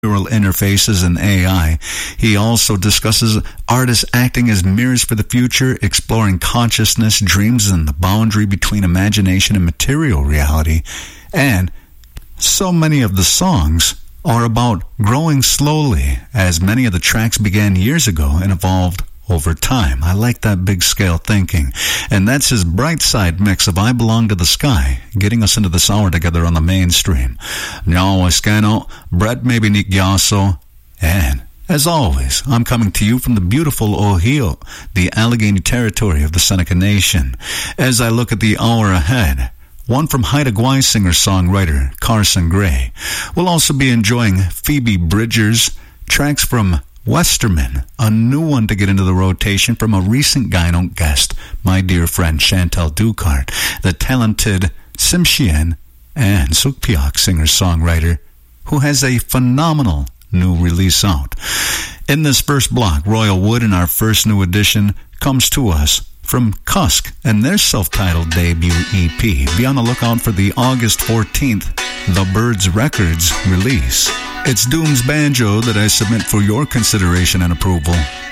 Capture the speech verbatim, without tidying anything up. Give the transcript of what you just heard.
neural interfaces and A I. He also discusses artists acting as mirrors for the future, exploring consciousness, dreams, and the boundary between imagination and material reality. And so many of the songs are about growing slowly, as many of the tracks began years ago and evolved over time. I like that big scale thinking. And that's his Bright Side mix of I Belong to the Sky, getting us into this hour together on the mainstream. Now, Escano, Brett Maybe Nick Yasso, and as always, I'm coming to you from the beautiful Ohio, the Allegheny territory of the Seneca Nation. As I look at the hour ahead, one from Haida Gwaii singer-songwriter Carson Gray. We'll also be enjoying Phoebe Bridgers, tracks from Westerman, a new one to get into the rotation from a recent Gyno guest, my dear friend Chantal Ducart, the talented Tsimshian and Sukpiok singer-songwriter, who has a phenomenal new release out. In this first block, Royal Wood, in our first new edition, comes to us from Cusk and their self-titled debut E P. Be on the lookout for the August fourteenth The Birds Records release. It's Doom's Banjo that I submit for your consideration and approval.